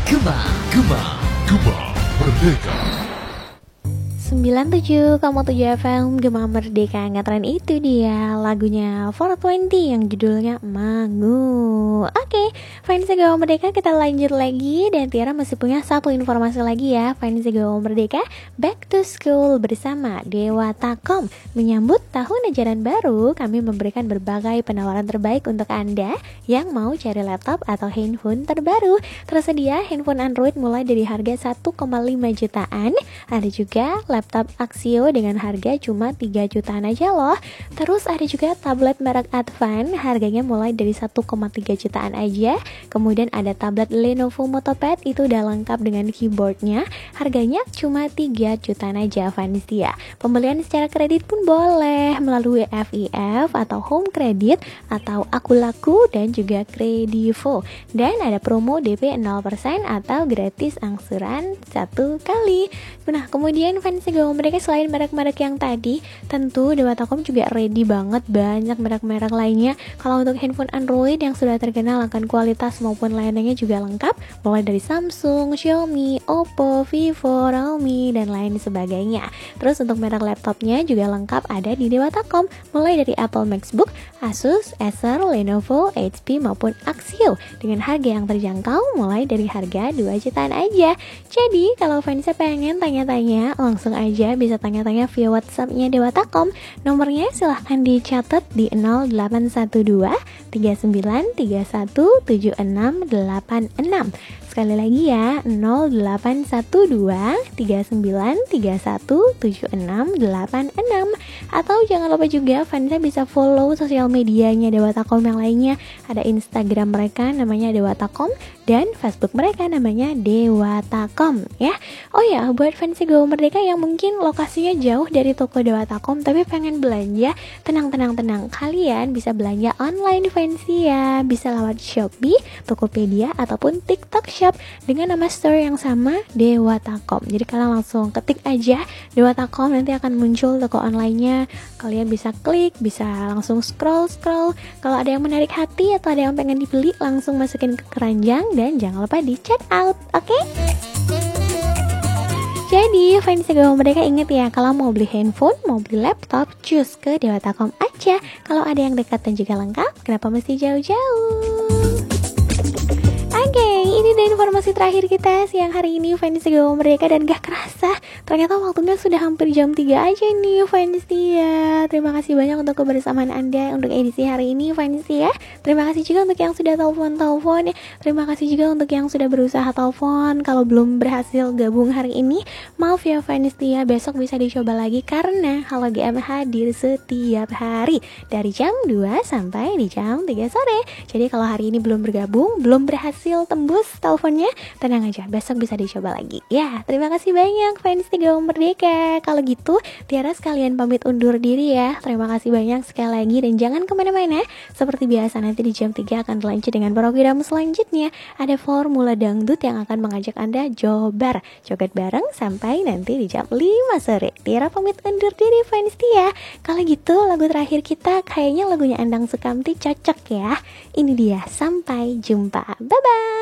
Gema, Gema, Gema Merdeka. 97,7 FM Gema Merdeka ngetren itu dia lagunya 420 yang judulnya Mangu. Oke, fans Gema Merdeka, kita lanjut lagi. Dan Tiara masih punya satu informasi lagi ya, fans Gema Merdeka. Back to school bersama Dewatakom. Menyambut tahun ajaran baru, kami memberikan berbagai penawaran terbaik untuk Anda yang mau cari laptop atau handphone terbaru. Tersedia handphone Android mulai dari harga 1,5 jutaan. Ada juga laptop Axio dengan harga cuma 3 jutaan aja loh. Terus ada juga tablet merek Advan, harganya mulai dari 1,3 jutaan aja. Kemudian ada tablet Lenovo Motopad, itu udah lengkap dengan keyboardnya, harganya cuma 3 jutaan aja Vanisia. Pembelian secara kredit pun boleh melalui FIF atau Home Credit atau Aku Laku dan juga Kredivo. Dan ada promo DP 0% atau gratis angsuran 1 kali. Nah, kemudian fans Gema Merdeka, selain merek-merek yang tadi, tentu Dewatakom juga ready banget banyak merek-merek lainnya. Kalau untuk handphone Android yang sudah terkenal akan kualitas maupun layanannya juga lengkap, mulai dari Samsung, Xiaomi, Oppo, Vivo, Realme, dan lain sebagainya. Terus untuk merek laptopnya juga lengkap ada di Dewatakom, mulai dari Apple MacBook, Asus, Acer, Lenovo, HP maupun Axio dengan harga yang terjangkau mulai dari harga 2 jutaan aja. Jadi kalau fansnya pengen tanya-tanya, langsung aja bisa tanya-tanya via WhatsApp-nya Dewatakom. Nomornya silahkan dicatat di 0812 3931 7686. Sekali lagi ya, 0812 3931 7686. Atau jangan lupa juga fansnya bisa follow sosial medianya Dewatakom yang lainnya. Ada Instagram mereka namanya Dewatakom dan Facebook mereka namanya Dewatakom ya. Oh ya, buat fans Gema Merdeka yang mungkin lokasinya jauh dari toko Dewatakom tapi pengen belanja, tenang. Kalian bisa belanja online fancy ya. Bisa lewat Shopee, Tokopedia ataupun TikTok Shop dengan nama store yang sama, Dewatakom. Jadi kalian langsung ketik aja Dewatakom, nanti akan muncul toko online-nya. Kalian bisa klik, bisa langsung scroll. Kalau ada yang menarik hati atau ada yang pengen dibeli, langsung masukin ke keranjang dan jangan lupa di check out. Oke? Jadi fans Gema Merdeka, inget ya, kalau mau beli handphone, mau beli laptop, choose ke Dewatakom aja. Kalau ada yang dekat dan juga lengkap, kenapa mesti jauh-jauh? Oke, ini dia informasi terakhir kita siang hari ini fans Gema Merdeka. Dan gak kerasa ternyata waktunya sudah hampir jam 3 aja nih fans ya. Terima kasih banyak untuk kebersamaan Anda untuk edisi hari ini fans ya. Terima kasih juga untuk yang sudah telepon. Terima kasih juga untuk yang sudah berusaha telepon. Kalau belum berhasil gabung hari ini, maaf ya fans ya, besok bisa dicoba lagi karena Halo GM hadir setiap hari dari jam 2 sampai di jam 3 sore. Jadi kalau hari ini belum bergabung, belum berhasil tembus teleponnya, tenang aja, besok bisa dicoba lagi ya. Terima kasih banyak fans Gema Merdeka. Kalau gitu Tiara sekalian pamit undur diri ya. Terima kasih banyak sekali lagi dan jangan kemana-mana. Seperti biasa nanti di jam 3 akan dilanjut dengan program selanjutnya. Ada Formula Dangdut yang akan mengajak Anda jobar joget bareng sampai nanti di jam 5 sore. Tiara pamit undur diri fans Tia. Kalau gitu lagu terakhir kita kayaknya lagunya Endang Sukamti cocok ya. Ini dia, sampai jumpa. Bye bye.